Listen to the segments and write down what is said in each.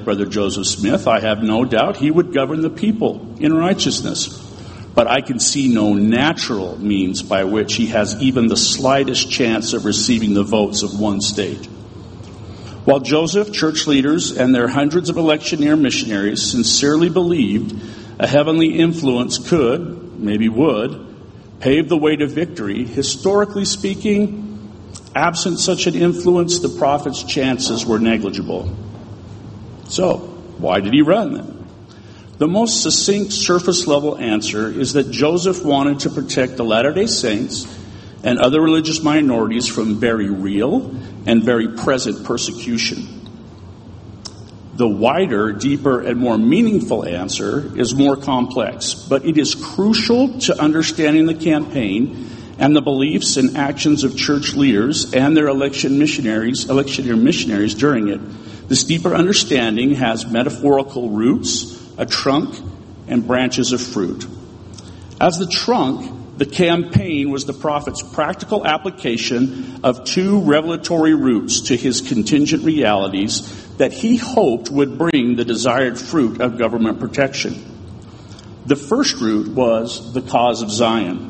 with Brother Joseph Smith. I have no doubt he would govern the people in righteousness. But I can see no natural means by which he has even the slightest chance of receiving the votes of one state. While Joseph, church leaders, and their hundreds of electioneer missionaries sincerely believed a heavenly influence could, maybe would, pave the way to victory, historically speaking, absent such an influence, the prophet's chances were negligible. So, why did he run then? The most succinct surface-level answer is that Joseph wanted to protect the Latter-day Saints and other religious minorities from very real and very present persecution. The wider, deeper, and more meaningful answer is more complex, but it is crucial to understanding the campaign and the beliefs and actions of church leaders and their electioneer missionaries during it. This deeper understanding has metaphorical roots, a trunk, and branches of fruit. As the trunk, the campaign was the prophet's practical application of two revelatory roots to his contingent realities that he hoped would bring the desired fruit of government protection. The first root was the cause of Zion.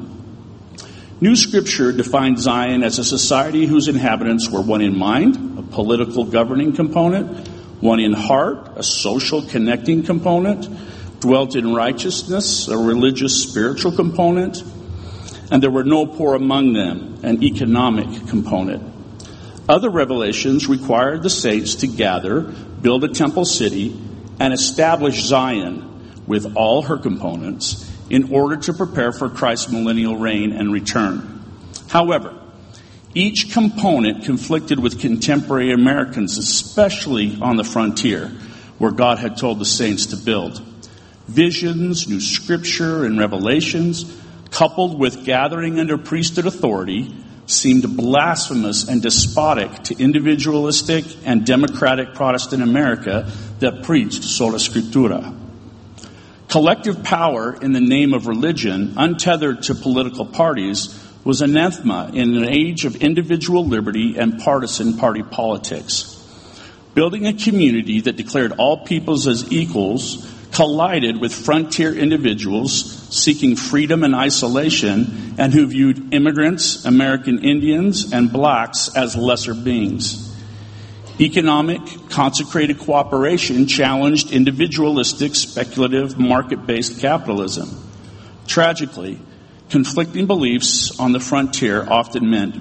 New Scripture defined Zion as a society whose inhabitants were one in mind, a political governing component, one in heart, a social connecting component, dwelt in righteousness, a religious spiritual component, and there were no poor among them, an economic component. Other revelations required the saints to gather, build a temple city, and establish Zion with all her components in order to prepare for Christ's millennial reign and return. However, each component conflicted with contemporary Americans, especially on the frontier, where God had told the saints to build. Visions, new scripture, and revelations, coupled with gathering under priesthood authority, seemed blasphemous and despotic to individualistic and democratic Protestant America that preached sola scriptura. Collective power in the name of religion, untethered to political parties, was anathema in an age of individual liberty and partisan party politics. Building a community that declared all peoples as equals collided with frontier individuals seeking freedom and isolation and who viewed immigrants, American Indians, and blacks as lesser beings. Economic, consecrated cooperation challenged individualistic, speculative, market-based capitalism. Tragically, conflicting beliefs on the frontier often meant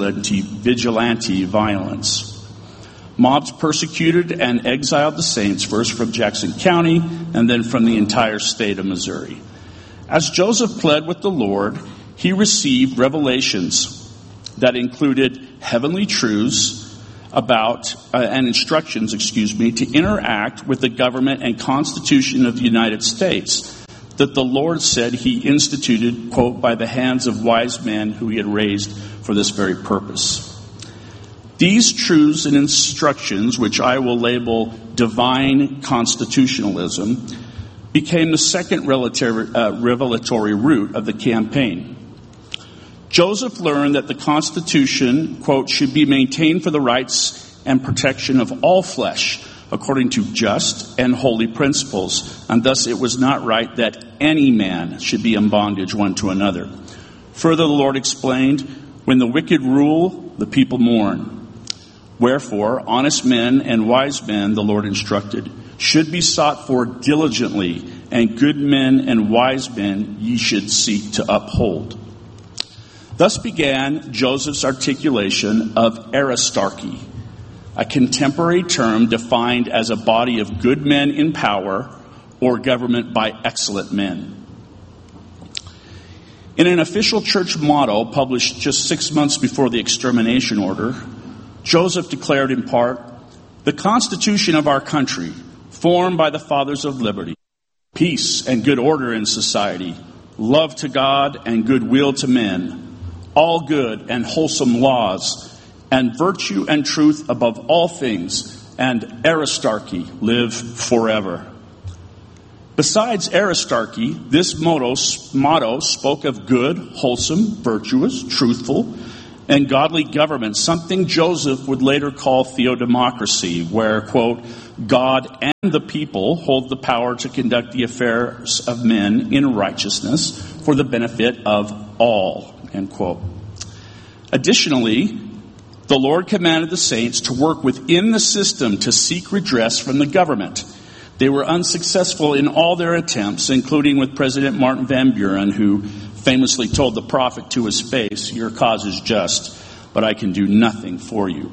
vigilante violence. Mobs persecuted and exiled the saints, first from Jackson County and then from the entire state of Missouri. As Joseph pled with the Lord, he received revelations that included heavenly truths and instructions, to interact with the government and Constitution of the United States that the Lord said he instituted, quote, by the hands of wise men who he had raised for this very purpose. These truths and instructions, which I will label divine constitutionalism, became the second revelatory root of the campaign. Joseph learned that the Constitution, quote, should be maintained for the rights and protection of all flesh, according to just and holy principles, and thus it was not right that any man should be in bondage one to another. Further, the Lord explained, when the wicked rule, the people mourn. Wherefore, honest men and wise men, the Lord instructed, should be sought for diligently, and good men and wise men ye should seek to uphold. Thus began Joseph's articulation of aristarchy, a contemporary term defined as a body of good men in power or government by excellent men. In an official church motto published just 6 months before the extermination order, Joseph declared in part, the Constitution of our country, formed by the fathers of liberty, peace and good order in society, love to God and goodwill to men, all good and wholesome laws, and virtue and truth above all things, and aristarchy live forever. Besides aristarchy, this motto spoke of good, wholesome, virtuous, truthful, and godly government, something Joseph would later call theodemocracy, where, quote, God and the people hold the power to conduct the affairs of men in righteousness for the benefit of all, end quote. Additionally, the Lord commanded the saints to work within the system to seek redress from the government. They were unsuccessful in all their attempts, including with President Martin Van Buren, who famously told the prophet to his face, "Your cause is just, but I can do nothing for you."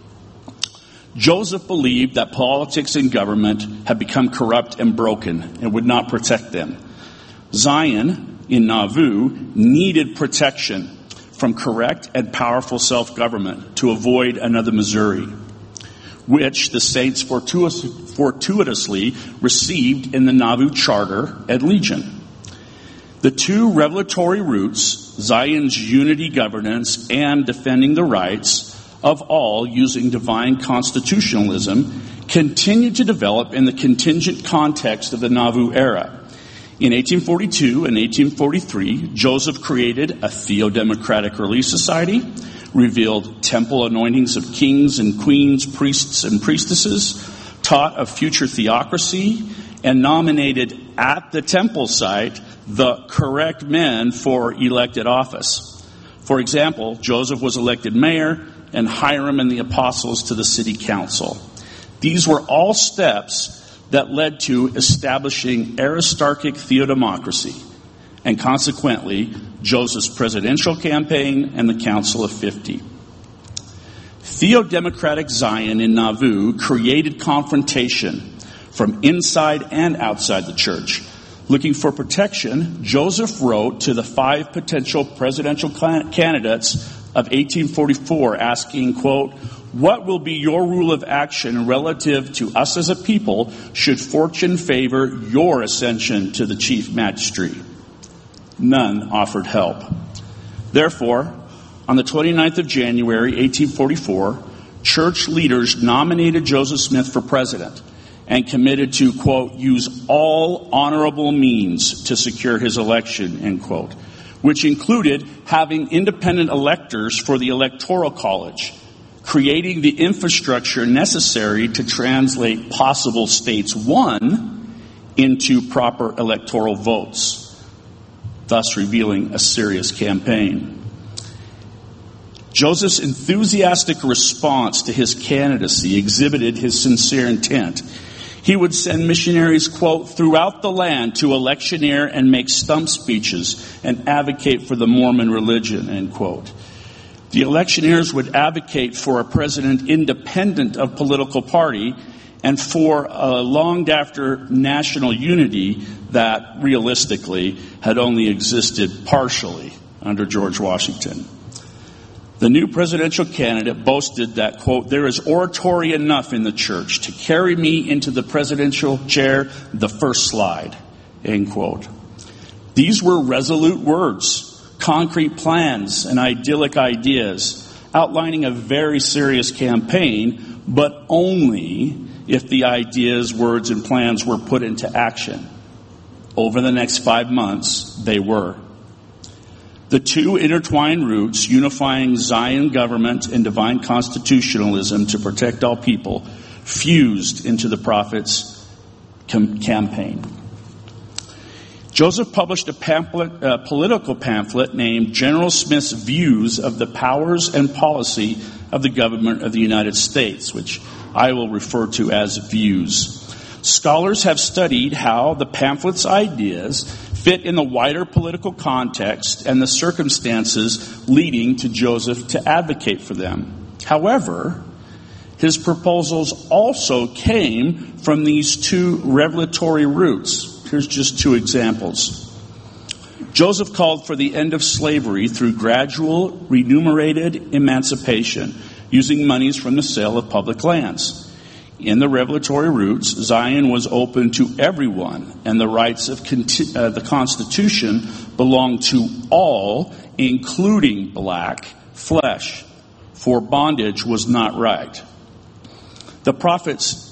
Joseph believed that politics and government had become corrupt and broken and would not protect them. Zion in Nauvoo needed protection from correct and powerful self-government to avoid another Missouri, which the saints fortuitously received in the Nauvoo Charter and Legion. The two revelatory roots, Zion's unity governance and defending the rights of all using divine constitutionalism, continued to develop in the contingent context of the Nauvoo era. In 1842 and 1843, Joseph created a Theodemocratic Relief Society, revealed temple anointings of kings and queens, priests and priestesses, taught of future theocracy, and nominated at the temple site the correct men for elected office. For example, Joseph was elected mayor and Hiram and the apostles to the city council. These were all steps that led to establishing Aristarchic theodemocracy and consequently Joseph's presidential campaign and the Council of 50. Theodemocratic Zion in Nauvoo created confrontation from inside and outside the church. Looking for protection, Joseph wrote to the 5 potential presidential candidates of 1844 asking, quote, "What will be your rule of action relative to us as a people should fortune favor your ascension to the chief magistracy?" None offered help. Therefore, on the 29th of January, 1844, church leaders nominated Joseph Smith for president and committed to, quote, "use all honorable means to secure his election," end quote, which included having independent electors for the Electoral College, creating the infrastructure necessary to translate possible states won into proper electoral votes, thus revealing a serious campaign. Joseph's enthusiastic response to his candidacy exhibited his sincere intent. He would send missionaries, quote, "throughout the land to electioneer and make stump speeches and advocate for the Mormon religion," end quote. The electioneers would advocate for a president independent of political party and for a longed-after national unity that realistically had only existed partially under George Washington. The new presidential candidate boasted that, quote, "there is oratory enough in the church to carry me into the presidential chair the first slide," end quote. These were resolute words, concrete plans, and idyllic ideas, outlining a very serious campaign, but only if the ideas, words, and plans were put into action. Over the next 5 months, they were. The two intertwined roots, unifying Zion government and divine constitutionalism to protect all people, fused into the prophet's campaign. Joseph published a political pamphlet named General Smith's Views of the Powers and Policy of the Government of the United States, which I will refer to as Views. Scholars have studied how the pamphlet's ideas fit in the wider political context and the circumstances leading to Joseph to advocate for them. However, his proposals also came from these two revelatory roots. Here's just 2 examples. Joseph called for the end of slavery through gradual, remunerated emancipation, using monies from the sale of public lands. In the revelatory roots, Zion was open to everyone, and the rights of the Constitution belonged to all, including black flesh, for bondage was not right. The prophet's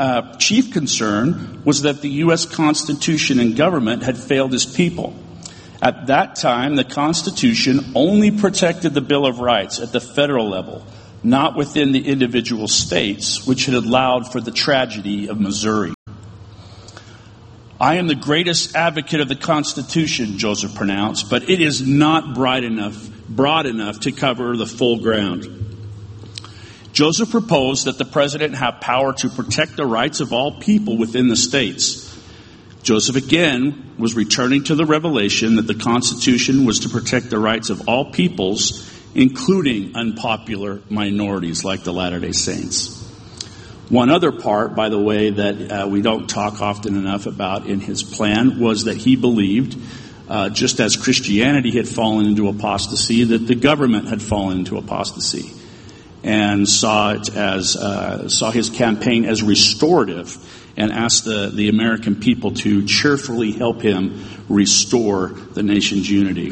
chief concern was that the U.S. Constitution and government had failed his people, At that time, the Constitution only protected the Bill of Rights at the federal level, not within the individual states, which had allowed for the tragedy of Missouri. I am the greatest advocate of the Constitution, Joseph pronounced, but it is not broad enough to cover the full ground. Joseph proposed that the president have power to protect the rights of all people within the states. Joseph again was returning to the revelation that the Constitution was to protect the rights of all peoples, including unpopular minorities like the Latter-day Saints. One other part, by the way, that we don't talk often enough about in his plan was that he believed, just as Christianity had fallen into apostasy, that the government had fallen into apostasy, and saw his campaign as restorative, and asked the American people to cheerfully help him restore the nation's unity.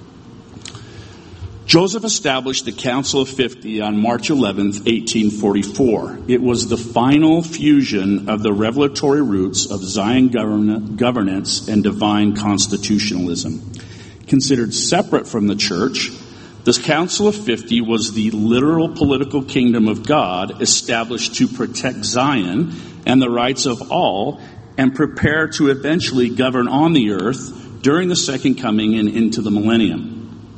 Joseph established the Council of 50 on March 11th, 1844. It was the final fusion of the revelatory roots of Zion governance and divine constitutionalism. Considered separate from the church, this Council of 50 was the literal political kingdom of God established to protect Zion and the rights of all and prepare to eventually govern on the earth during the second coming and into the millennium.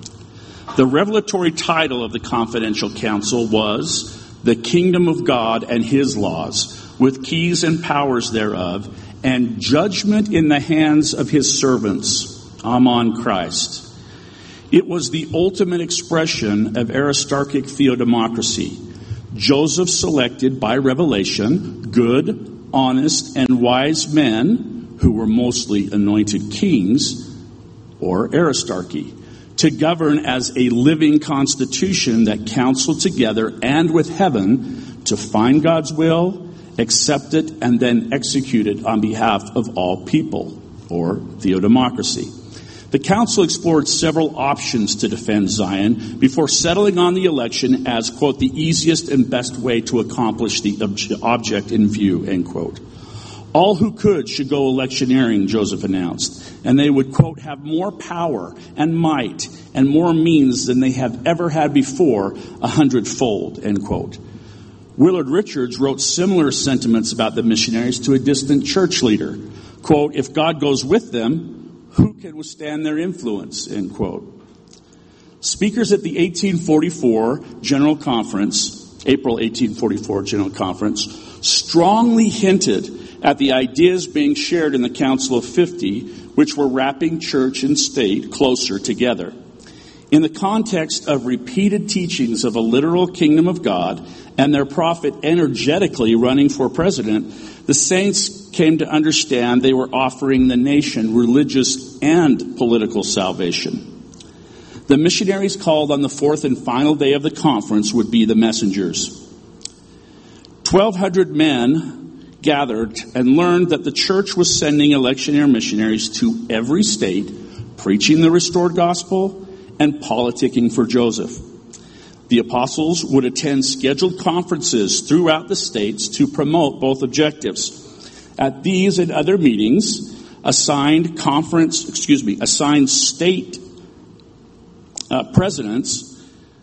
The revelatory title of the Confidential Council was The Kingdom of God and His Laws, with keys and powers thereof, and judgment in the hands of His servants. Amen, Christ. It was the ultimate expression of Aristarchic theodemocracy. Joseph selected by revelation good, honest, and wise men, who were mostly anointed kings, or Aristarchy, to govern as a living constitution that counseled together and with heaven to find God's will, accept it, and then execute it on behalf of all people, or theodemocracy. The council explored several options to defend Zion before settling on the election as, quote, the easiest and best way to accomplish the object in view, end quote. All who could should go electioneering, Joseph announced, and they would, quote, have more power and might and more means than they have ever had before, 100-fold, end quote. Willard Richards wrote similar sentiments about the missionaries to a distant church leader. Quote, if God goes with them, who can withstand their influence, end quote. Speakers at the 1844 General Conference, April 1844 General Conference, strongly hinted at the ideas being shared in the Council of 50, which were wrapping church and state closer together. In the context of repeated teachings of a literal kingdom of God and their prophet energetically running for president, the saints came to understand they were offering the nation religious and political salvation. The missionaries called on the fourth and final day of the conference would be the messengers. 1,200 men gathered and learned that the church was sending electioneer missionaries to every state, preaching the restored gospel and politicking for Joseph. The apostles would attend scheduled conferences throughout the states to promote both objectives. At these and other meetings, assigned state presidents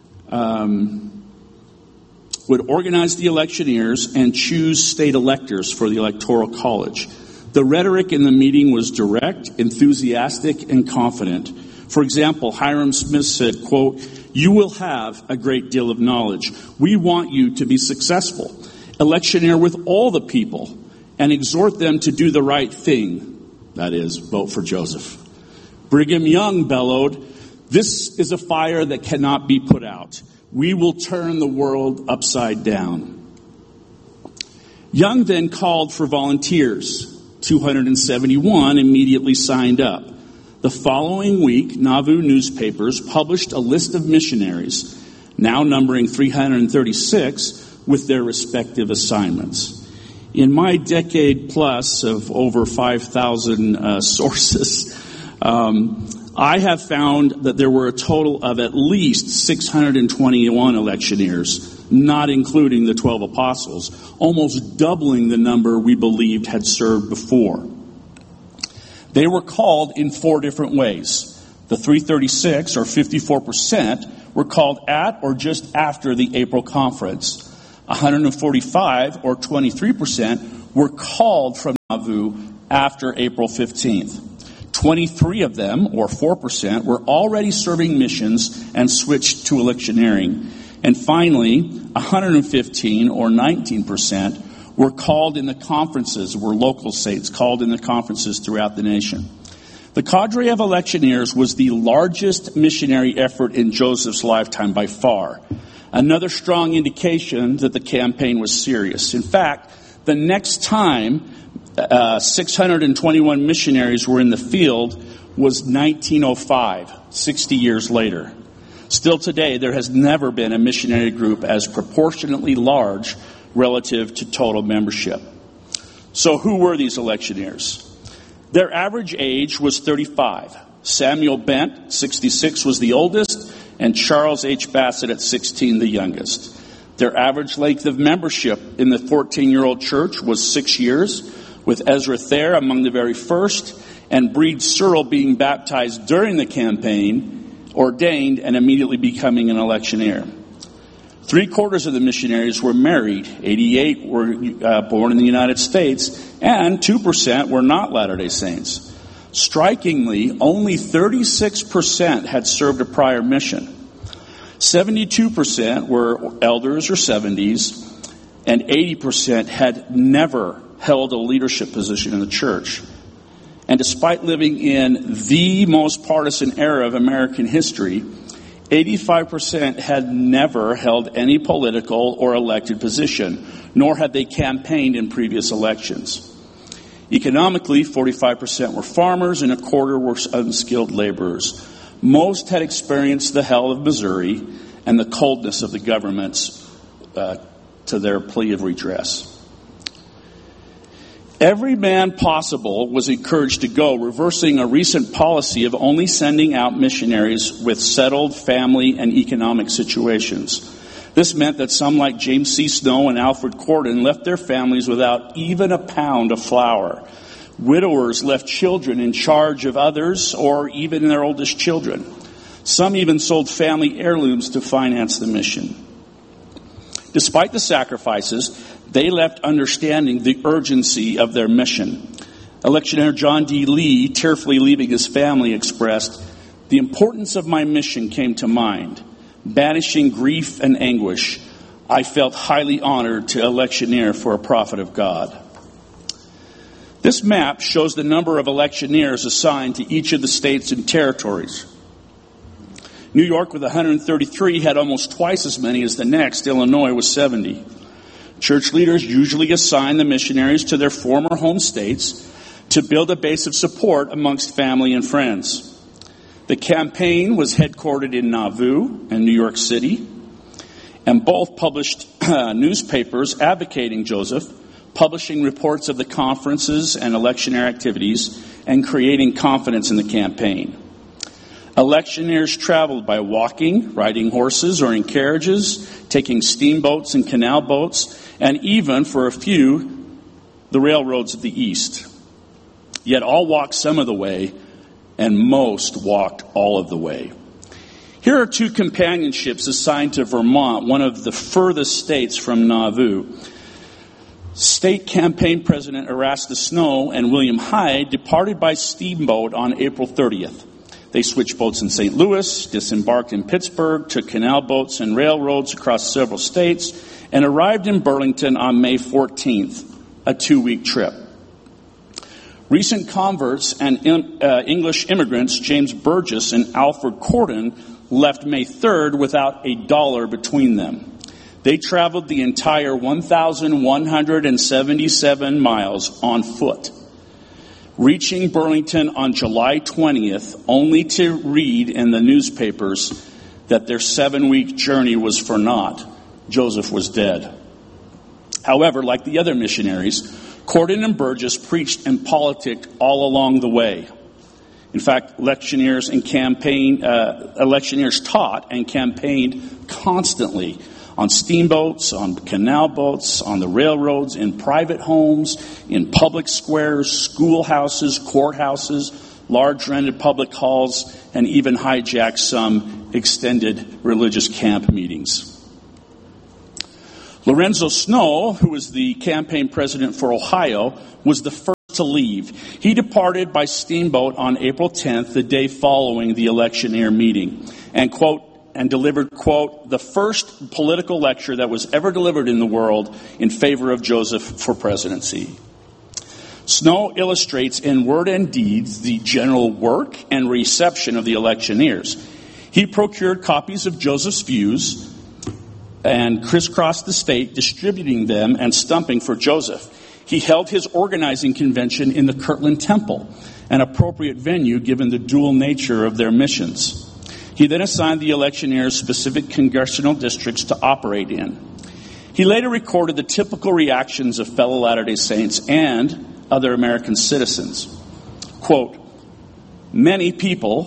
would organize the electioneers and choose state electors for the Electoral College. The rhetoric in the meeting was direct, enthusiastic, and confident. For example, Hiram Smith said, quote, you will have a great deal of knowledge. We want you to be successful. Electioneer with all the people and exhort them to do the right thing. That is, vote for Joseph. Brigham Young bellowed, this is a fire that cannot be put out. We will turn the world upside down. Young then called for volunteers. 271 immediately signed up. The following week, Nauvoo newspapers published a list of missionaries, now numbering 336, with their respective assignments. In my decade plus of over 5,000 sources, I have found that there were a total of at least 621 electioneers, not including the 12 apostles, almost doubling the number we believed had served before. They were called in 4 different ways. The 336, or 54%, were called at or just after the April conference. 145, or 23%, were called from Nauvoo after April 15th. 23 of them, or 4%, were already serving missions and switched to electioneering. And finally, 115, or 19%, were called in the conferences, were local saints called in the conferences throughout the nation. The cadre of electioneers was the largest missionary effort in Joseph's lifetime by far. Another strong indication that the campaign was serious. In fact, the next time 621 missionaries were in the field was 1905, 60 years later. Still today, there has never been a missionary group as proportionately large relative to total membership. So who were these electioneers? Their average age was 35. Samuel Bent, 66, was the oldest, and Charles H. Bassett at 16, the youngest. Their average length of membership in the 14-year-old church was 6 years, with Ezra Thayer among the very first, and Breed Searle being baptized during the campaign, ordained, and immediately becoming an electioneer. 3/4 of the missionaries were married, 88 were born in the United States, and 2% were not Latter-day Saints. Strikingly, only 36% had served a prior mission. 72% were elders or 70s, and 80% had never held a leadership position in the church. And despite living in the most partisan era of American history, 85% had never held any political or elected position, nor had they campaigned in previous elections. Economically, 45% were farmers and 1/4 were unskilled laborers. Most had experienced the hell of Missouri and the coldness of the governments to their plea of redress. Every man possible was encouraged to go, reversing a recent policy of only sending out missionaries with settled family and economic situations. This meant that some like James C. Snow and Alfred Corden left their families without even a pound of flour. Widowers left children in charge of others or even their oldest children. Some even sold family heirlooms to finance the mission. Despite the sacrifices, they left understanding the urgency of their mission. Electioneer John D. Lee, tearfully leaving his family, expressed, "The importance of my mission came to mind. Banishing grief and anguish, I felt highly honored to electioneer for a prophet of God." This map shows the number of electioneers assigned to each of the states and territories. New York, with 133, had almost twice as many as the next. Illinois was 70. Church leaders usually assign the missionaries to their former home states to build a base of support amongst family and friends. The campaign was headquartered in Nauvoo and New York City, and both published newspapers advocating Joseph, publishing reports of the conferences and electioneer activities, and creating confidence in the campaign. Electioneers traveled by walking, riding horses, or in carriages, taking steamboats and canal boats, and even, for a few, the railroads of the East. Yet all walked some of the way, and most walked all of the way. Here are 2 companionships assigned to Vermont, one of the furthest states from Nauvoo. State campaign President Erastus Snow and William Hyde departed by steamboat on April 30th. They switched boats in St. Louis, disembarked in Pittsburgh, took canal boats and railroads across several states, and arrived in Burlington on May 14th, a 2-week trip. Recent converts and English immigrants James Burgess and Alfred Corden left May 3rd without a dollar between them. They traveled the entire 1,177 miles on foot, reaching Burlington on July 20th, only to read in the newspapers that their 7-week journey was for naught. Joseph was dead. However, like the other missionaries, Corden and Burgess preached and politicked all along the way. In fact, electioneers taught and campaigned constantly on steamboats, on canal boats, on the railroads, in private homes, in public squares, schoolhouses, courthouses, large rented public halls, and even hijacked some extended religious camp meetings. Lorenzo Snow, who was the campaign president for Ohio, was the first to leave. He departed by steamboat on April 10th, the day following the electioneer meeting, and delivered, quote, the first political lecture that was ever delivered in the world in favor of Joseph for presidency. Snow illustrates in word and deeds the general work and reception of the electioneers. He procured copies of Joseph's views and crisscrossed the state, distributing them and stumping for Joseph. He held his organizing convention in the Kirtland Temple, an appropriate venue given the dual nature of their missions. He then assigned the electioneers specific congressional districts to operate in. He later recorded the typical reactions of fellow Latter-day Saints and other American citizens. Quote, many people,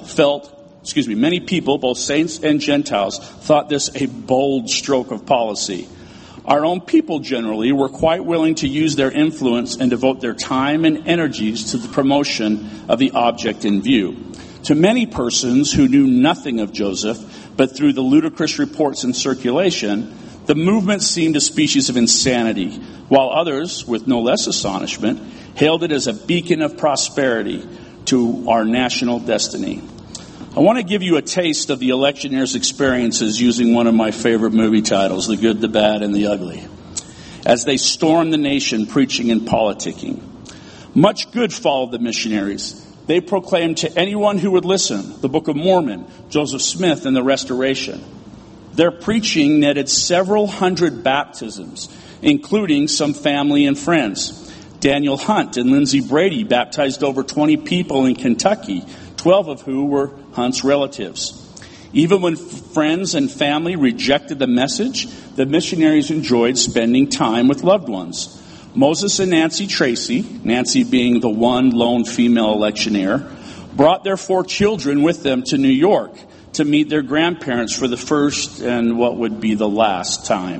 both saints and Gentiles, thought this a bold stroke of policy. Our own people generally were quite willing to use their influence and devote their time and energies to the promotion of the object in view. To many persons who knew nothing of Joseph, but through the ludicrous reports in circulation, the movement seemed a species of insanity, while others, with no less astonishment, hailed it as a beacon of prosperity to our national destiny. I want to give you a taste of the electioneers' experiences using one of my favorite movie titles, The Good, the Bad, and the Ugly, as they stormed the nation preaching and politicking. Much good followed the missionaries. They proclaimed to anyone who would listen the Book of Mormon, Joseph Smith, and the Restoration. Their preaching netted several hundred baptisms, including some family and friends. Daniel Hunt and Lindsay Brady baptized over 20 people in Kentucky, 12 of who were Hunt's relatives. Even when friends and family rejected the message, the missionaries enjoyed spending time with loved ones. Moses and Nancy Tracy, Nancy being the one lone female electioneer, brought their 4 children with them to New York to meet their grandparents for the first and what would be the last time.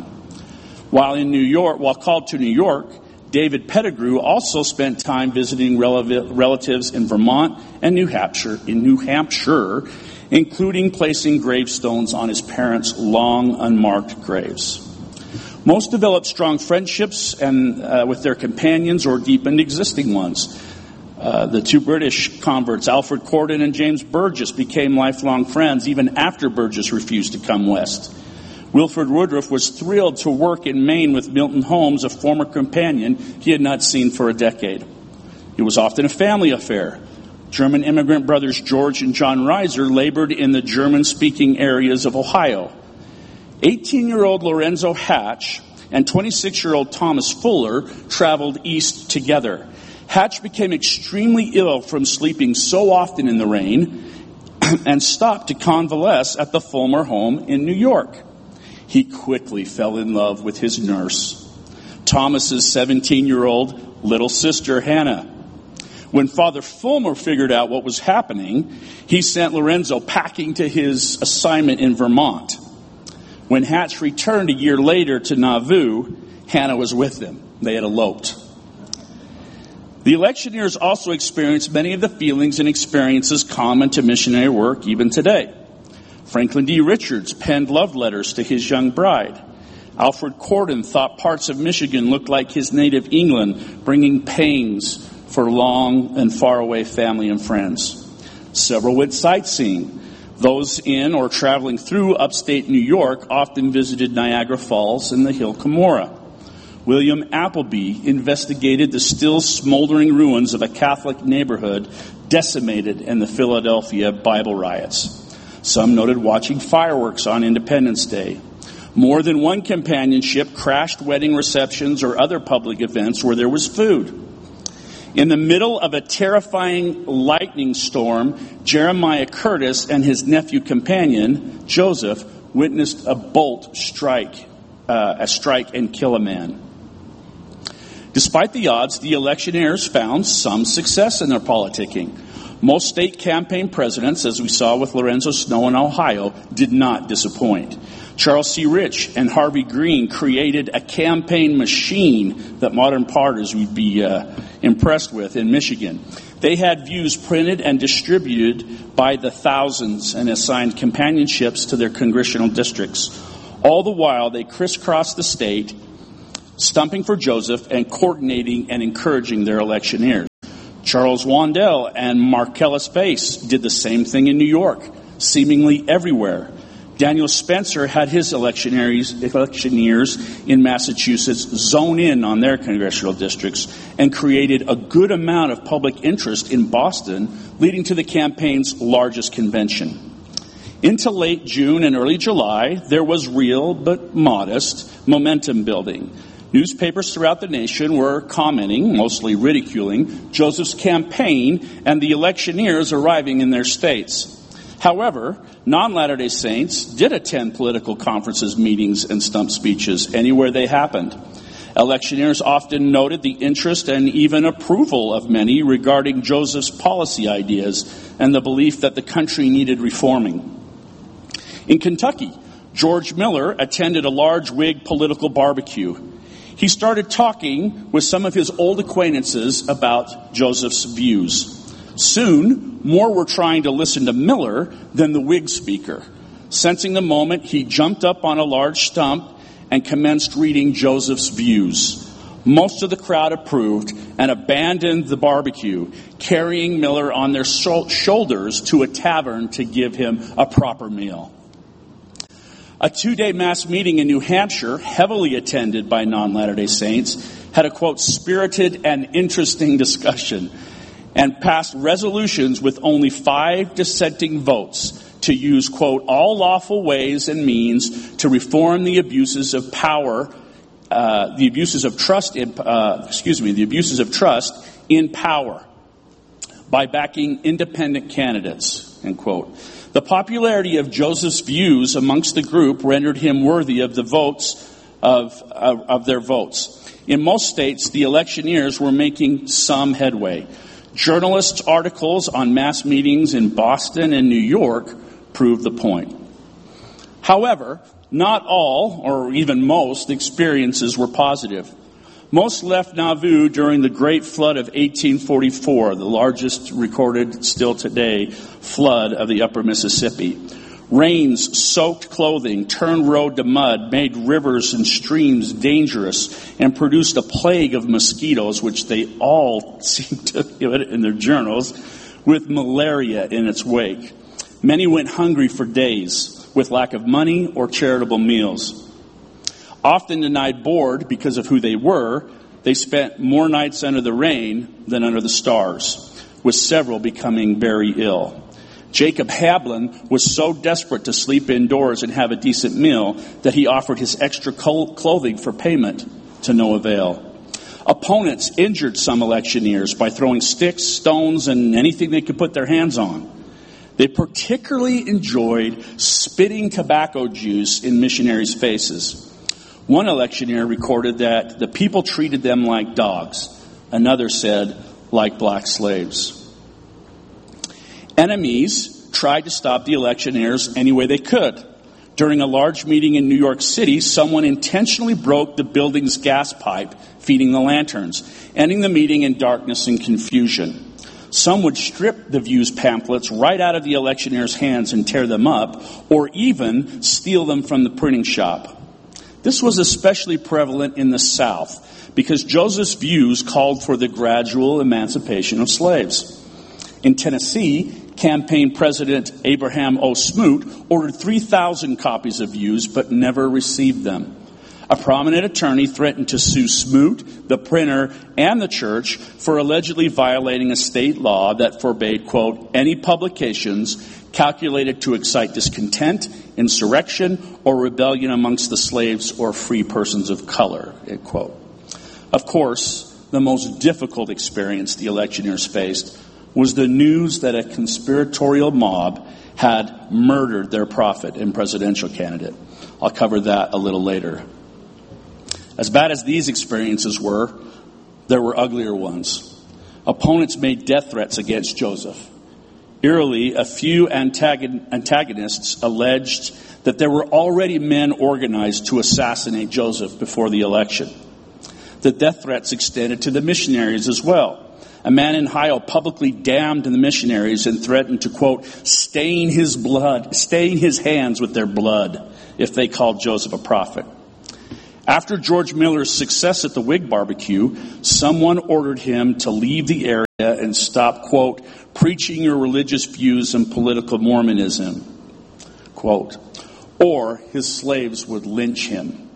While called to New York, David Pettigrew also spent time visiting relatives in Vermont and New Hampshire, including placing gravestones on his parents' long unmarked graves. Most developed strong friendships with their companions or deepened existing ones. The 2 British converts, Alfred Corden and James Burgess, became lifelong friends even after Burgess refused to come west. Wilford Woodruff was thrilled to work in Maine with Milton Holmes, a former companion he had not seen for a decade. It was often a family affair. German immigrant brothers George and John Reiser labored in the German-speaking areas of Ohio. 18-year-old Lorenzo Hatch and 26-year-old Thomas Fuller traveled east together. Hatch became extremely ill from sleeping so often in the rain and stopped to convalesce at the Fulmer home in New York. He quickly fell in love with his nurse, Thomas's 17-year-old little sister, Hannah. When Father Fulmer figured out what was happening, he sent Lorenzo packing to his assignment in Vermont. When Hatch returned a year later to Nauvoo, Hannah was with them. They had eloped. The electioneers also experienced many of the feelings and experiences common to missionary work even today. Franklin D. Richards penned love letters to his young bride. Alfred Corden thought parts of Michigan looked like his native England, bringing pangs for long and faraway family and friends. Several went sightseeing. Those in or traveling through upstate New York often visited Niagara Falls and the Hill Cumorah. William Appleby investigated the still smoldering ruins of a Catholic neighborhood decimated in the Philadelphia Bible riots. Some noted watching fireworks on Independence Day. More than one companionship crashed wedding receptions or other public events where there was food. In the middle of a terrifying lightning storm, Jeremiah Curtis and his nephew companion, Joseph, witnessed a bolt strike and kill a man. Despite the odds, the electioneers found some success in their politicking. Most state campaign presidents, as we saw with Lorenzo Snow in Ohio, did not disappoint. Charles C. Rich and Harvey Green created a campaign machine that modern parties would be impressed with in Michigan. They had views printed and distributed by the thousands and assigned companionships to their congressional districts. All the while, they crisscrossed the state, stumping for Joseph and coordinating and encouraging their electioneers. Charles Wandel and Marcellus Bass did the same thing in New York, seemingly everywhere. Daniel Spencer had his electioneers in Massachusetts zone in on their congressional districts and created a good amount of public interest in Boston, leading to the campaign's largest convention. Into late June and early July, there was real but modest momentum building. Newspapers throughout the nation were commenting, mostly ridiculing, Joseph's campaign and the electioneers arriving in their states. However, non-Latter-day Saints did attend political conferences, meetings, and stump speeches anywhere they happened. Electioneers often noted the interest and even approval of many regarding Joseph's policy ideas and the belief that the country needed reforming. In Kentucky, George Miller attended a large Whig political barbecue. He started talking with some of his old acquaintances about Joseph's views. Soon, more were trying to listen to Miller than the Whig speaker. Sensing the moment, he jumped up on a large stump and commenced reading Joseph's views. Most of the crowd approved and abandoned the barbecue, carrying Miller on their shoulders to a tavern to give him a proper meal. A 2-day mass meeting in New Hampshire, heavily attended by non-Latter-day Saints, had a, quote, spirited and interesting discussion and passed resolutions with only 5 dissenting votes to use, quote, all lawful ways and means to reform the abuses of power, the abuses of trust in power by backing independent candidates, end quote. The popularity of Joseph's views amongst the group rendered him worthy of the votes of their votes. In most states, the electioneers were making some headway. Journalists' articles on mass meetings in Boston and New York proved the point. However, not all, or even most, experiences were positive. Most left Nauvoo during the Great Flood of 1844, the largest recorded still today flood of the upper Mississippi. Rains soaked clothing, turned road to mud, made rivers and streams dangerous, and produced a plague of mosquitoes, which they all seem to give it in their journals, with malaria in its wake. Many went hungry for days, with lack of money or charitable meals. Often denied board because of who they were, they spent more nights under the rain than under the stars, with several becoming very ill. Jacob Hablin was so desperate to sleep indoors and have a decent meal that he offered his extra clothing for payment, to no avail. Opponents injured some electioneers by throwing sticks, stones, and anything they could put their hands on. They particularly enjoyed spitting tobacco juice in missionaries' faces. One electioneer recorded that the people treated them like dogs. Another said, like black slaves. Enemies tried to stop the electioneers any way they could. During a large meeting in New York City, someone intentionally broke the building's gas pipe feeding the lanterns, ending the meeting in darkness and confusion. Some would strip the Views pamphlets right out of the electioneers' hands and tear them up, or even steal them from the printing shop. This was especially prevalent in the South, because Joseph's views called for the gradual emancipation of slaves. In Tennessee, campaign president Abraham O. Smoot ordered 3,000 copies of Views, but never received them. A prominent attorney threatened to sue Smoot, the printer, and the church for allegedly violating a state law that forbade, quote, any publications calculated to excite discontent, insurrection, or rebellion amongst the slaves or free persons of color, end quote. Of course, the most difficult experience the electioneers faced was the news that a conspiratorial mob had murdered their prophet and presidential candidate. I'll cover that a little later. As bad as these experiences were, there were uglier ones. Opponents made death threats against Joseph. Eerily, a few antagonists alleged that there were already men organized to assassinate Joseph before the election. The death threats extended to the missionaries as well. A man in Ohio publicly damned the missionaries and threatened to, quote, stain his hands with their blood if they called Joseph a prophet. After George Miller's success at the Whig barbecue, someone ordered him to leave the area and stop, quote, preaching your religious views and political Mormonism, quote, or his slaves would lynch him.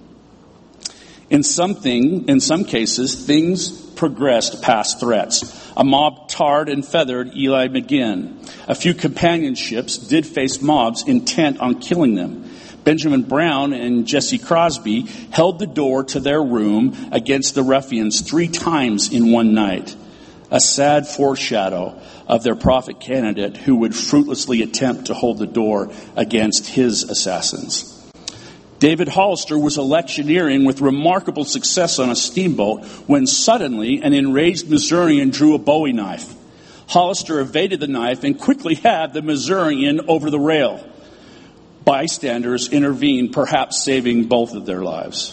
In some cases, things progressed past threats. A mob tarred and feathered Eli McGinn. A few companionships did face mobs intent on killing them. Benjamin Brown and Jesse Crosby held the door to their room against the ruffians 3 times in one night. A sad foreshadow of their prophet candidate who would fruitlessly attempt to hold the door against his assassins. David Hollister was electioneering with remarkable success on a steamboat when suddenly an enraged Missourian drew a Bowie knife. Hollister evaded the knife and quickly had the Missourian over the rail. Bystanders intervened, perhaps saving both of their lives.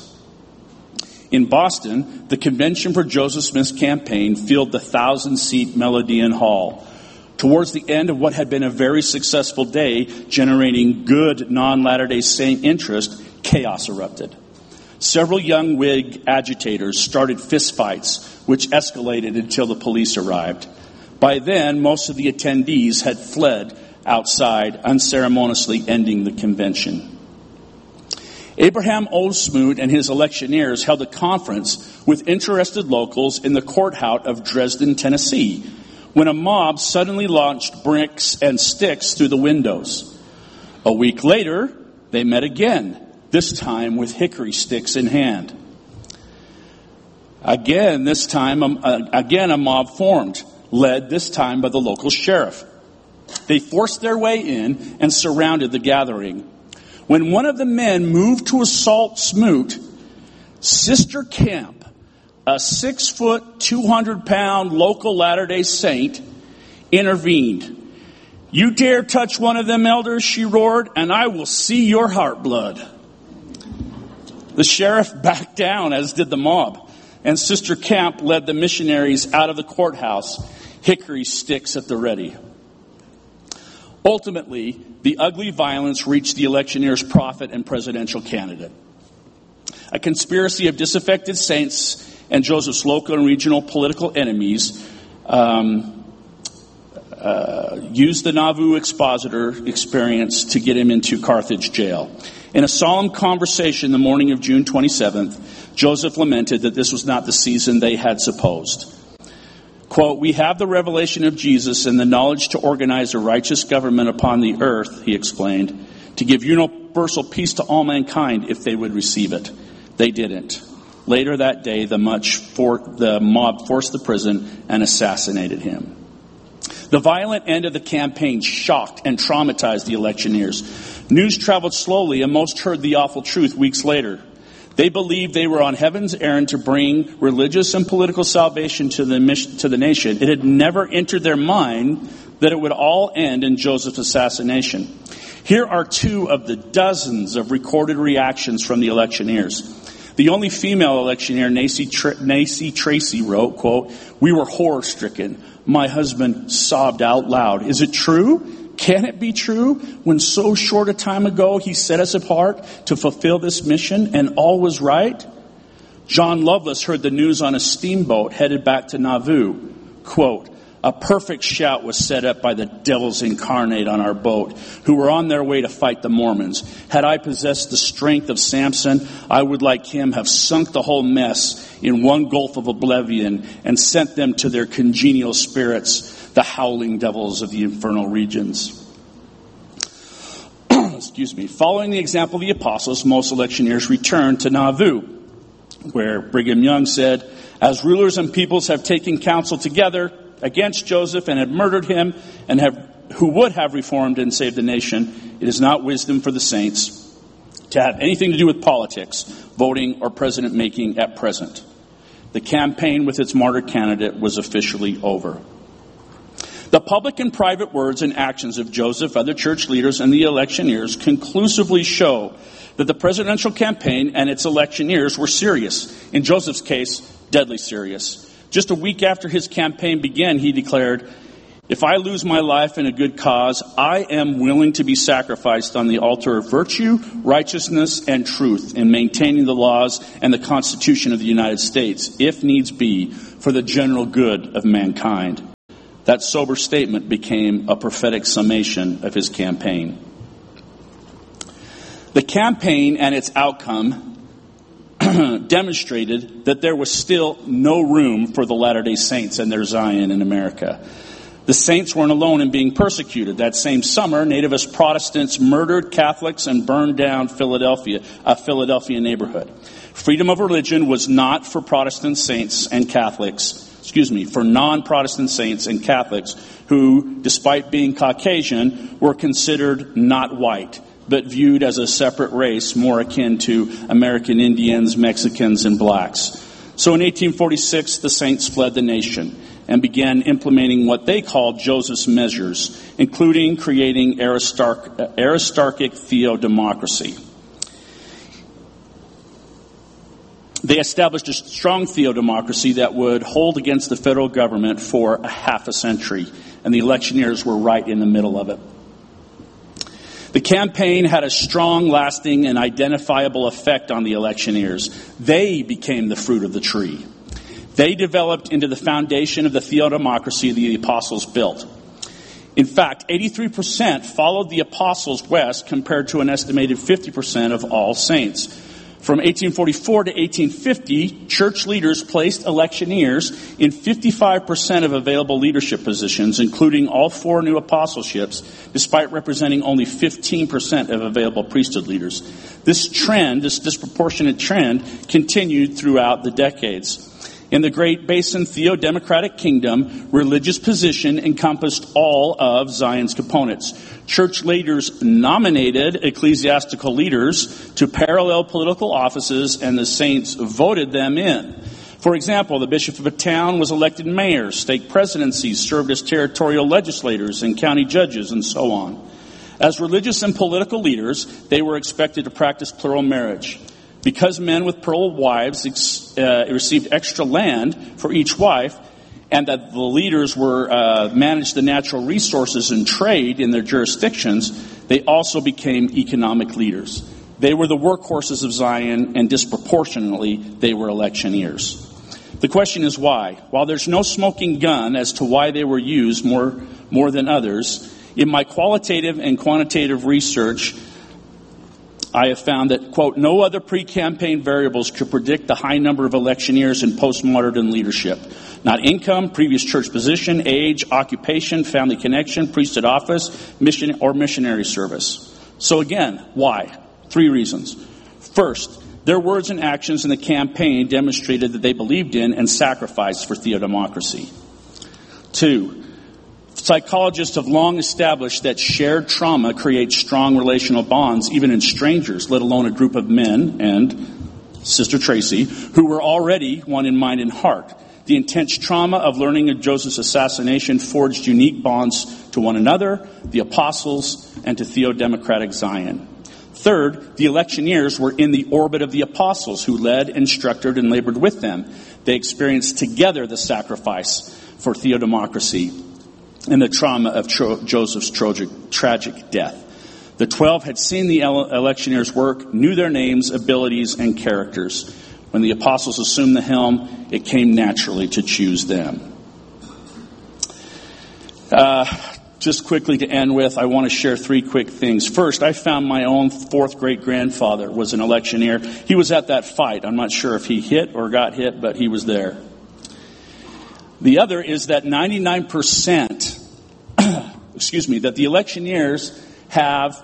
In Boston, the convention for Joseph Smith's campaign filled the 1,000-seat Melodeon Hall. Towards the end of what had been a very successful day, generating good non-Latter-day Saint interest, chaos erupted. Several young Whig agitators started fistfights, which escalated until the police arrived. By then, most of the attendees had fled outside, unceremoniously ending the convention. Abraham Oldsmoot and his electioneers held a conference with interested locals in the courthouse of Dresden, Tennessee, when a mob suddenly launched bricks and sticks through the windows. A week later, they met again, this time with hickory sticks in hand. Again a mob formed, led this time by the local sheriff. They forced their way in and surrounded the gathering. When one of the men moved to assault Smoot, Sister Camp, a 6-foot, 200-pound local Latter-day Saint, intervened. "You dare touch one of them elders," she roared, "and I will see your heart blood." The sheriff backed down, as did the mob, and Sister Camp led the missionaries out of the courthouse, hickory sticks at the ready. Ultimately, the ugly violence reached the electioneer's prophet and presidential candidate. A conspiracy of disaffected saints and Joseph's local and regional political enemies used the Nauvoo expositor experience to get him into Carthage jail. In a solemn conversation the morning of June 27th, Joseph lamented that this was not the season they had supposed. Quote, "We have the revelation of Jesus and the knowledge to organize a righteous government upon the earth," he explained, "to give universal peace to all mankind if they would receive it." They didn't. Later that day, the mob forced the prison and assassinated him. The violent end of the campaign shocked and traumatized the electioneers. News traveled slowly, and most heard the awful truth weeks later. They believed they were on heaven's errand to bring religious and political salvation to the nation. It had never entered their mind that it would all end in Joseph's assassination. Here are 2 of the dozens of recorded reactions from the electioneers. The only female electioneer, Nacy Tracy, wrote, quote, "We were horror-stricken. My husband sobbed out loud. Is it true? Can it be true? When so short a time ago he set us apart to fulfill this mission and all was right?" John Lovelace heard the news on a steamboat headed back to Nauvoo. Quote, "A perfect shout was set up by the devils incarnate on our boat, who were on their way to fight the Mormons. Had I possessed the strength of Samson, I would, like him, have sunk the whole mess in one gulf of oblivion and sent them to their congenial spirits, the howling devils of the infernal regions." Excuse me. Following the example of the apostles, most electioneers returned to Nauvoo, where Brigham Young said, "As rulers and peoples have taken counsel together against Joseph and have murdered him, and who would have reformed and saved the nation, it is not wisdom for the saints to have anything to do with politics, voting, or president making at present." The campaign with its martyr candidate was officially over. The public and private words and actions of Joseph, other church leaders, and the electioneers conclusively show that the presidential campaign and its electioneers were serious. In Joseph's case, deadly serious. Just a week after his campaign began, he declared, "If I lose my life in a good cause, I am willing to be sacrificed on the altar of virtue, righteousness, and truth in maintaining the laws and the Constitution of the United States, if needs be, for the general good of mankind." That sober statement became a prophetic summation of his campaign. The campaign and its outcome demonstrated that there was still no room for the Latter-day Saints and their Zion in America. The saints weren't alone in being persecuted. That same summer, nativist Protestants murdered Catholics and burned down a Philadelphia neighborhood. Freedom of religion was not for Protestant saints and Catholics, for non-Protestant saints and Catholics who, despite being Caucasian, were considered not white, but viewed as a separate race more akin to American Indians, Mexicans, and blacks. So in 1846, the saints fled the nation and began implementing what they called Joseph's measures, including creating Aristarchic theodemocracy. They established a strong theodemocracy that would hold against the federal government for a half a century, and the electioneers were right in the middle of it. The campaign had a strong, lasting, and identifiable effect on the electioneers. They became the fruit of the tree. They developed into the foundation of the theodemocracy the apostles built. In fact, 83% followed the apostles west compared to an estimated 50% of all saints. From 1844 to 1850, church leaders placed electioneers in 55% of available leadership positions, including all 4 new apostleships, despite representing only 15% of available priesthood leaders. This disproportionate trend, continued throughout the decades. In the Great Basin Theo-Democratic Kingdom, religious position encompassed all of Zion's components. Church leaders nominated ecclesiastical leaders to parallel political offices, and the saints voted them in. For example, the bishop of a town was elected mayor, stake presidencies served as territorial legislators and county judges, and so on. As religious and political leaders, they were expected to practice plural marriage. Because men with plural wives received extra land for each wife, and that the leaders were managed the natural resources and trade in their jurisdictions, they also became economic leaders. They were the workhorses of Zion, and disproportionately, they were electioneers. The question is why? While there's no smoking gun as to why they were used more than others, in my qualitative and quantitative research, I have found that, quote, no other pre-campaign variables could predict the high number of electioneers in postmodern leadership. Not income, previous church position, age, occupation, family connection, priesthood office, mission or missionary service. So again, why? 3 reasons. First, their words and actions in the campaign demonstrated that they believed in and sacrificed for theodemocracy. 2, psychologists have long established that shared trauma creates strong relational bonds, even in strangers, let alone a group of men, and Sister Tracy, who were already one in mind and heart. The intense trauma of learning of Joseph's assassination forged unique bonds to one another, the apostles, and to theodemocratic Zion. Third, the electioneers were in the orbit of the apostles, who led, instructed, and labored with them. They experienced together the sacrifice for theodemocracy and the trauma of Joseph's tragic death. The 12 had seen the electioneers' work, knew their names, abilities, and characters. When the apostles assumed the helm, it came naturally to choose them. Just quickly to end with, I want to share 3 quick things. First, I found my own 4th great-grandfather was an electioneer. He was at that fight. I'm not sure if he hit or got hit, but he was there. The other is that 99%, that the electioneers have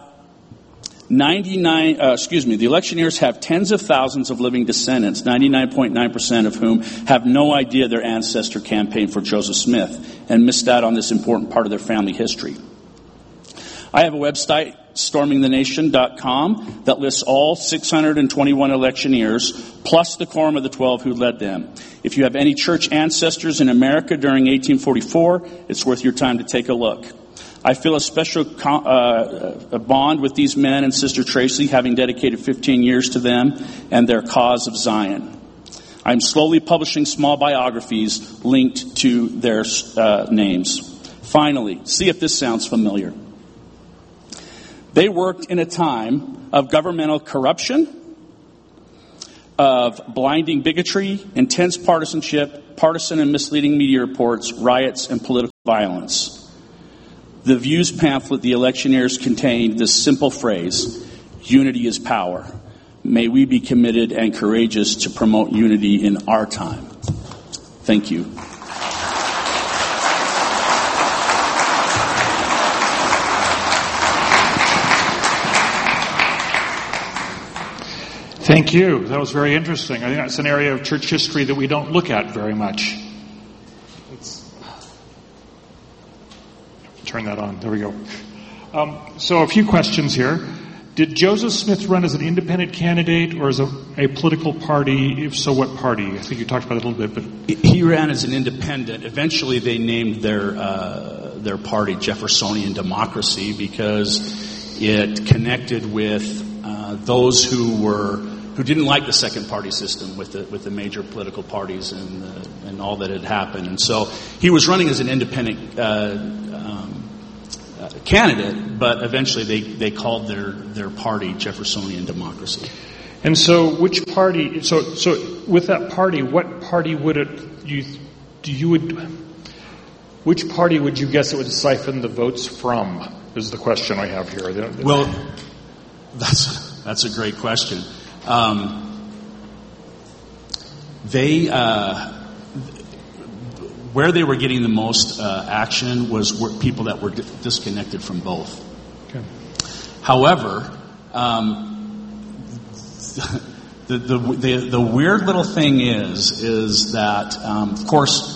the electioneers have tens of thousands of living descendants, 99.9% of whom have no idea their ancestor campaigned for Joseph Smith and missed out on this important part of their family history. I have a website, stormingthenation.com, that lists all 621 electioneers, plus the quorum of the 12 who led them. If you have any church ancestors in America during 1844, it's worth your time to take a look. I feel a special bond with these men and Sister Tracy, having dedicated 15 years to them and their cause of Zion. I'm slowly publishing small biographies linked to their names. Finally, see if this sounds familiar. They worked in a time of governmental corruption, of blinding bigotry, intense partisanship, partisan and misleading media reports, riots, and political violence. The Views pamphlet, The Electioneers, contained this simple phrase: unity is power. May we be committed and courageous to promote unity in our time. Thank you. Thank you. That was very interesting. I think that's an area of church history that we don't look at very much. Let's turn that on. There we go. So a few questions here. Did Joseph Smith run as an independent candidate or as a political party? If so, what party? I think you talked about it a little bit. But he ran as an independent. Eventually, they named their party Jeffersonian Democracy because it connected with those who didn't like the second party system with the major political parties and all that had happened. And so he was running as an independent candidate, but eventually they called their party Jeffersonian Democracy. And so which party, so with that party, what party would which party would you guess it would siphon the votes from, is the question I have here. Well, that's a great question. Where they were getting the most action was people that were disconnected from both. Okay. However, the weird little thing is that of course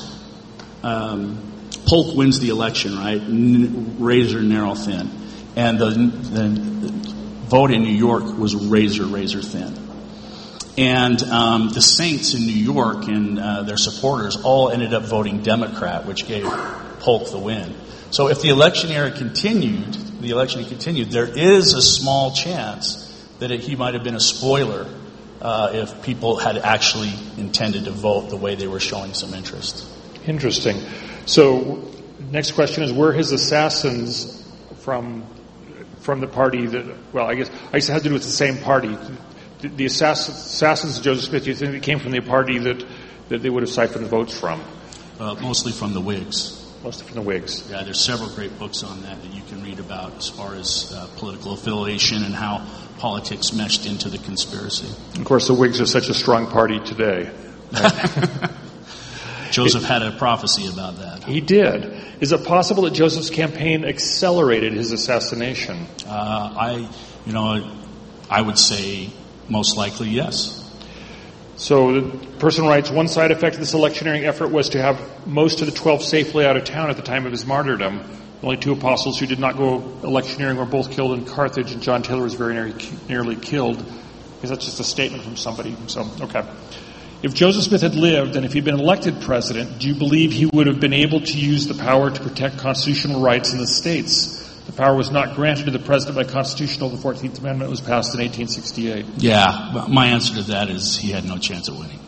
Polk wins the election, right? Razor narrow thin, and the vote in New York was razor thin. And the Saints in New York and their supporters all ended up voting Democrat, which gave Polk the win. So if the election continued, there is a small chance that he might have been a spoiler if people had actually intended to vote the way they were showing some interest. Interesting. So next question is, were his assassins from the party that, well, I guess it has to do with the same party. The assassins of Joseph Smith, do you think they came from the party that they would have siphoned the votes from? Mostly from the Whigs. Mostly from the Whigs. Yeah, there's several great books on that you can read about as far as political affiliation and how politics meshed into the conspiracy. Of course, the Whigs are such a strong party today. Right? Joseph had a prophecy about that. He did. Is it possible that Joseph's campaign accelerated his assassination? I would say most likely yes. So the person writes, one side effect of this electioneering effort was to have most of the 12 safely out of town at the time of his martyrdom. The only two apostles who did not go electioneering were both killed in Carthage, and John Taylor was very nearly killed. Because that's just a statement from somebody. So, okay. If Joseph Smith had lived and if he'd been elected president, do you believe he would have been able to use the power to protect constitutional rights in the states? The power was not granted to the president by constitutional. The 14th Amendment was passed in 1868. Yeah, but my answer to that is he had no chance of winning.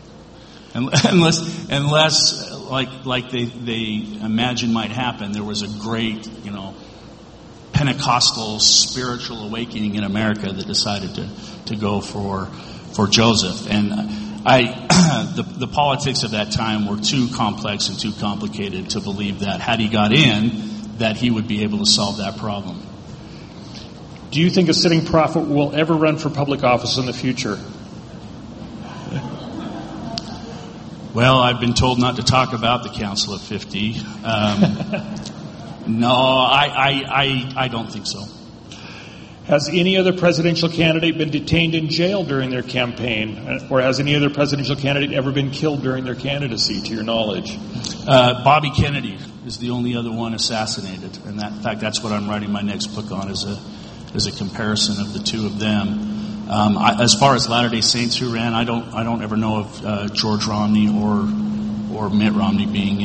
Unless like they imagine might happen, there was a great, Pentecostal spiritual awakening in America that decided to go for Joseph. And the politics of that time were too complex and too complicated to believe that had he got in, that he would be able to solve that problem. Do you think a sitting prophet will ever run for public office in the future? Well, I've been told not to talk about the Council of 50. No, I don't think so. Has any other presidential candidate been detained in jail during their campaign? Or has any other presidential candidate ever been killed during their candidacy, to your knowledge? Bobby Kennedy is the only other one assassinated. And in fact, that's what I'm writing my next book on, is a comparison of the two of them. As far as Latter-day Saints who ran, I don't ever know of George Romney or Mitt Romney being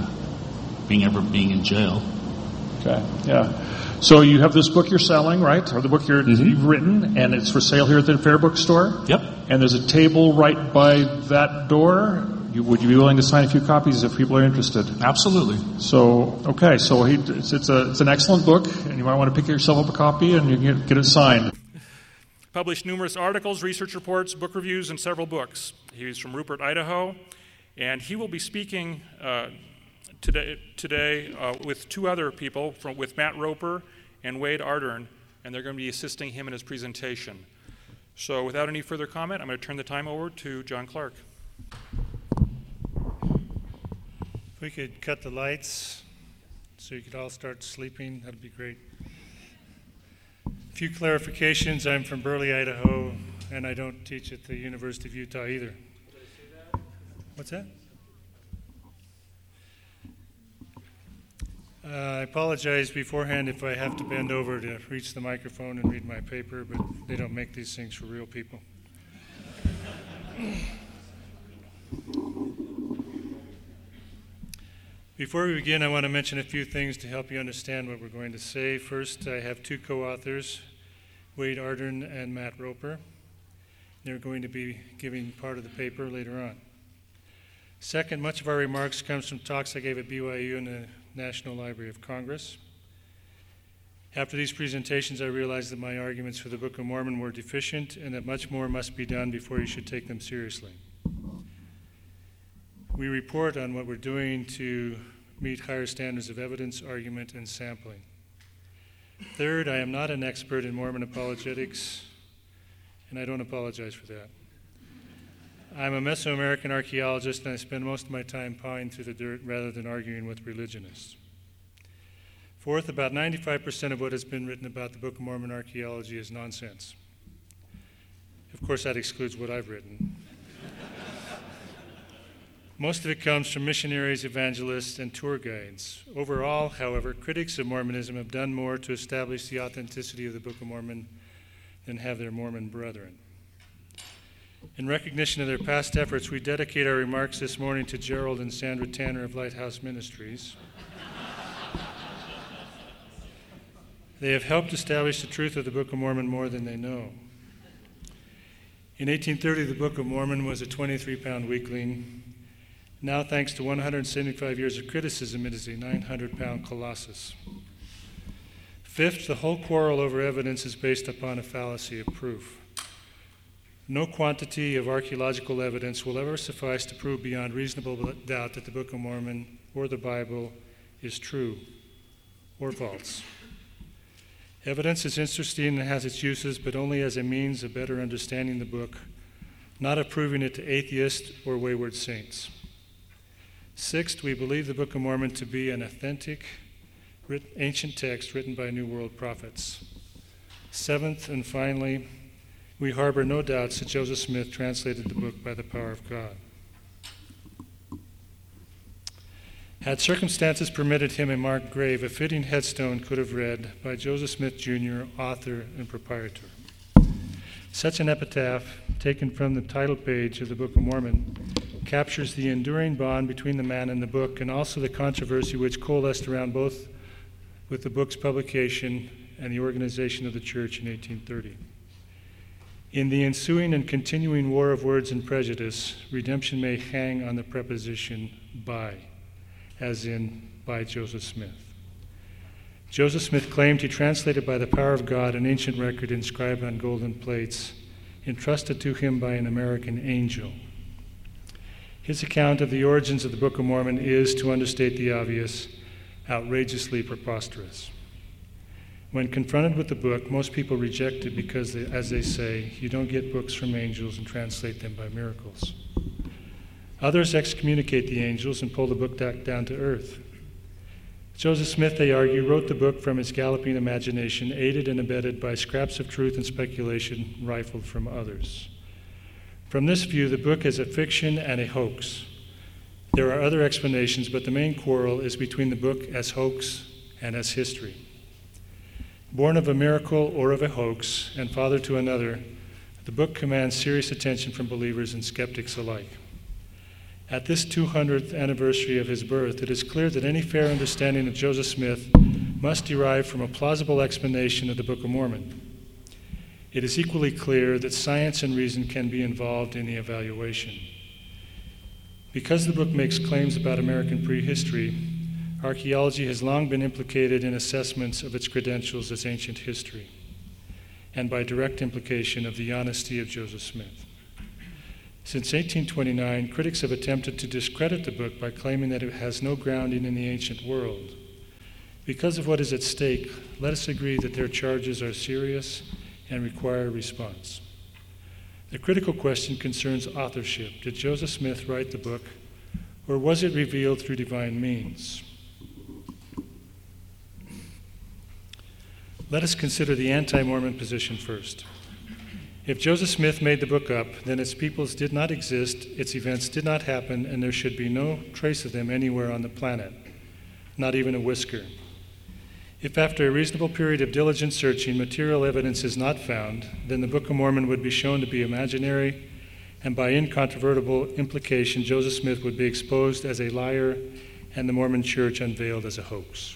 in jail. Okay, yeah. So you have this book you're selling, right? Or the book you've written, and it's for sale here at the Fair Bookstore? Yep. And there's a table right by that door. Would you be willing to sign a few copies if people are interested? Absolutely. So, okay, so it's an excellent book, and you might want to pick yourself up a copy and you can get it signed. Published numerous articles, research reports, book reviews, and several books. He's from Rupert, Idaho, and he will be speaking today with two other people, with Matt Roper and Wade Ardern, and they're going to be assisting him in his presentation. So without any further comment, I'm going to turn the time over to John Clark. If we could cut the lights so you could all start sleeping, that'd be great. A few clarifications. I'm from Burley, Idaho, and I don't teach at the University of Utah either. Did I say that? What's that? I apologize beforehand if I have to bend over to reach the microphone and read my paper, but they don't make these things for real people. Before we begin, I want to mention a few things to help you understand what we're going to say. First, I have two co-authors, Wade Ardern and Matt Roper. They're going to be giving part of the paper later on. Second, much of our remarks comes from talks I gave at BYU and the National Library of Congress. After these presentations, I realized that my arguments for the Book of Mormon were deficient and that much more must be done before you should take them seriously. We report on what we're doing to meet higher standards of evidence, argument, and sampling. Third, I am not an expert in Mormon apologetics, and I don't apologize for that. I'm a Mesoamerican archaeologist, and I spend most of my time pawing through the dirt rather than arguing with religionists. Fourth, about 95% of what has been written about the Book of Mormon archaeology is nonsense. Of course, that excludes what I've written. Most of it comes from missionaries, evangelists, and tour guides. Overall, however, critics of Mormonism have done more to establish the authenticity of the Book of Mormon than have their Mormon brethren. In recognition of their past efforts, we dedicate our remarks this morning to Gerald and Sandra Tanner of Lighthouse Ministries. They have helped establish the truth of the Book of Mormon more than they know. In 1830, the Book of Mormon was a 23-pound weakling. Now, thanks to 175 years of criticism, it is a 900-pound colossus. Fifth, the whole quarrel over evidence is based upon a fallacy of proof. No quantity of archaeological evidence will ever suffice to prove beyond reasonable doubt that the Book of Mormon or the Bible is true or false. Evidence is interesting and has its uses, but only as a means of better understanding the book, not of proving it to atheists or wayward saints. Sixth, we believe the Book of Mormon to be an authentic, ancient text written by New World prophets. Seventh, and finally, we harbor no doubts that Joseph Smith translated the book by the power of God. Had circumstances permitted him a marked grave, a fitting headstone could have read, by Joseph Smith, Jr., author and proprietor. Such an epitaph, taken from the title page of the Book of Mormon, captures the enduring bond between the man and the book, and also the controversy which coalesced around both with the book's publication and the organization of the church in 1830. In the ensuing and continuing war of words and prejudice, redemption may hang on the preposition by, as in by Joseph Smith. Joseph Smith claimed he translated by the power of God an ancient record inscribed on golden plates, entrusted to him by an American angel. His account of the origins of the Book of Mormon is, to understate the obvious, outrageously preposterous. When confronted with the book, most people reject it because, as they say, you don't get books from angels and translate them by miracles. Others excommunicate the angels and pull the book back down to earth. Joseph Smith, they argue, wrote the book from his galloping imagination, aided and abetted by scraps of truth and speculation rifled from others. From this view, the book is a fiction and a hoax. There are other explanations, but the main quarrel is between the book as hoax and as history. Born of a miracle or of a hoax, and father to another, the book commands serious attention from believers and skeptics alike. At this 200th anniversary of his birth, it is clear that any fair understanding of Joseph Smith must derive from a plausible explanation of the Book of Mormon. It is equally clear that science and reason can be involved in the evaluation. Because the book makes claims about American prehistory, archaeology has long been implicated in assessments of its credentials as ancient history, and by direct implication of the honesty of Joseph Smith. Since 1829, critics have attempted to discredit the book by claiming that it has no grounding in the ancient world. Because of what is at stake, let us agree that their charges are serious and require a response. The critical question concerns authorship. Did Joseph Smith write the book, or was it revealed through divine means? Let us consider the anti-Mormon position first. If Joseph Smith made the book up, then its peoples did not exist, its events did not happen, and there should be no trace of them anywhere on the planet, not even a whisker. If after a reasonable period of diligent searching, material evidence is not found, then the Book of Mormon would be shown to be imaginary, and by incontrovertible implication, Joseph Smith would be exposed as a liar and the Mormon Church unveiled as a hoax.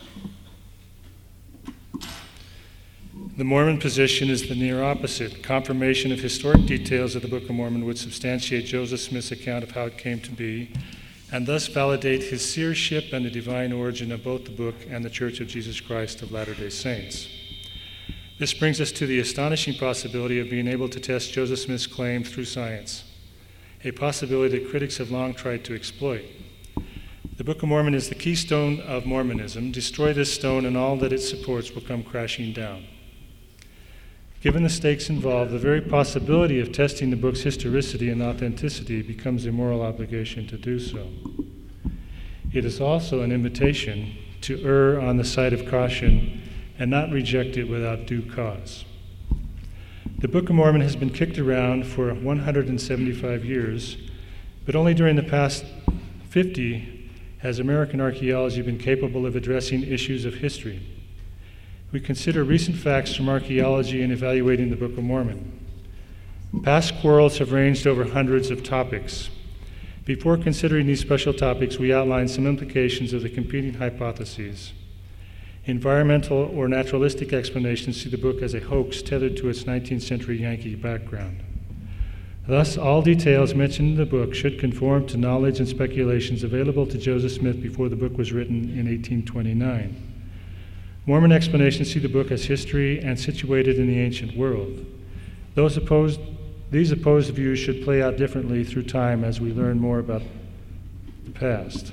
The Mormon position is the near opposite. Confirmation of historic details of the Book of Mormon would substantiate Joseph Smith's account of how it came to be, and thus validate his seership and the divine origin of both the book and the Church of Jesus Christ of Latter-day Saints. This brings us to the astonishing possibility of being able to test Joseph Smith's claim through science, a possibility that critics have long tried to exploit. The Book of Mormon is the keystone of Mormonism. Destroy this stone and all that it supports will come crashing down. Given the stakes involved, the very possibility of testing the book's historicity and authenticity becomes a moral obligation to do so. It is also an invitation to err on the side of caution and not reject it without due cause. The Book of Mormon has been kicked around for 175 years, but only during the past 50 has American archaeology been capable of addressing issues of history. We consider recent facts from archaeology in evaluating the Book of Mormon. Past quarrels have ranged over hundreds of topics. Before considering these special topics, we outline some implications of the competing hypotheses. Environmental or naturalistic explanations see the book as a hoax tethered to its 19th century Yankee background. Thus, all details mentioned in the book should conform to knowledge and speculations available to Joseph Smith before the book was written in 1829. Mormon explanations see the book as history and situated in the ancient world. These opposed views should play out differently through time as we learn more about the past.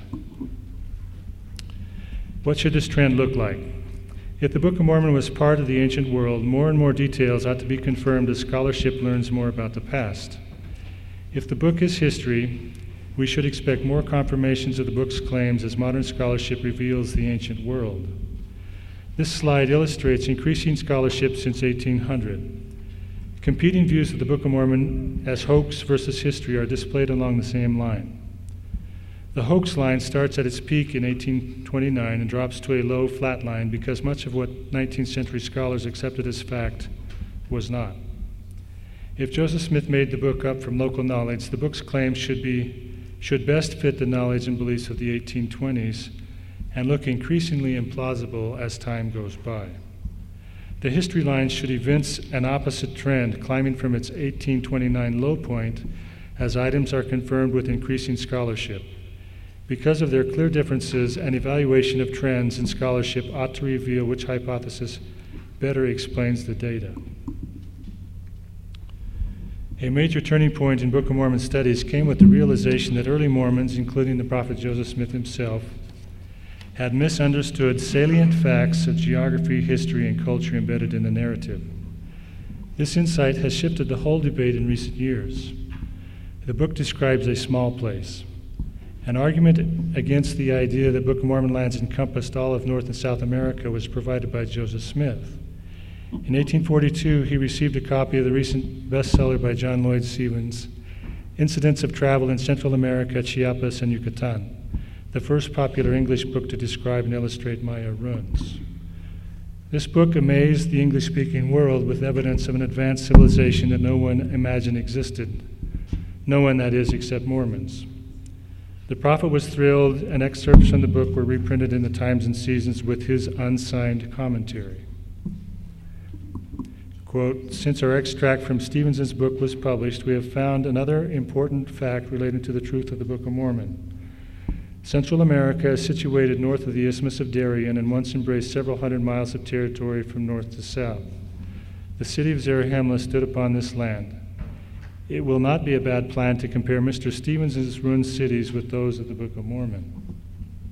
What should this trend look like? If the Book of Mormon was part of the ancient world, more and more details ought to be confirmed as scholarship learns more about the past. If the book is history, we should expect more confirmations of the book's claims as modern scholarship reveals the ancient world. This slide illustrates increasing scholarship since 1800. Competing views of the Book of Mormon as hoax versus history are displayed along the same line. The hoax line starts at its peak in 1829 and drops to a low flat line because much of what 19th century scholars accepted as fact was not. If Joseph Smith made the book up from local knowledge, the book's claims should best fit the knowledge and beliefs of the 1820s and look increasingly implausible as time goes by. The history line should evince an opposite trend, climbing from its 1829 low point as items are confirmed with increasing scholarship. Because of their clear differences, an evaluation of trends in scholarship ought to reveal which hypothesis better explains the data. A major turning point in Book of Mormon studies came with the realization that early Mormons, including the prophet Joseph Smith himself, had misunderstood salient facts of geography, history, and culture embedded in the narrative. This insight has shifted the whole debate in recent years. The book describes a small place. An argument against the idea that Book of Mormon lands encompassed all of North and South America was provided by Joseph Smith. In 1842, he received a copy of the recent bestseller by John Lloyd Stevens, Incidents of Travel in Central America, Chiapas, and Yucatan, the first popular English book to describe and illustrate Maya ruins. This book amazed the English-speaking world with evidence of an advanced civilization that no one imagined existed. No one, that is, except Mormons. The prophet was thrilled, and excerpts from the book were reprinted in the Times and Seasons with his unsigned commentary. Quote, since our extract from Stevenson's book was published, we have found another important fact relating to the truth of the Book of Mormon. Central America is situated north of the Isthmus of Darien and once embraced several hundred miles of territory from north to south. The city of Zarahemla stood upon this land. It will not be a bad plan to compare Mr. Stevenson's ruined cities with those of the Book of Mormon.